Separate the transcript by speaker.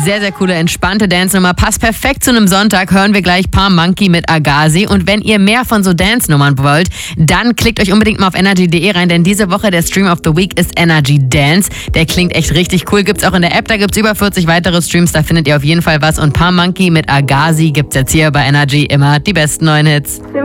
Speaker 1: Sehr, sehr coole, entspannte Dance-Nummer. Passt perfekt zu einem Sonntag. Hören wir gleich Palm Monkey mit Agassi. Und wenn ihr mehr von so Dance-Nummern wollt, dann klickt euch unbedingt mal auf energy.de rein, denn diese Woche der Stream of the Week ist Energy Dance. Der klingt echt richtig cool. Gibt's auch in der App, da gibt's über 40 weitere Streams, da findet ihr auf jeden Fall was. Und Palm Monkey mit Agassi gibt's jetzt hier bei Energy immer die besten neuen Hits.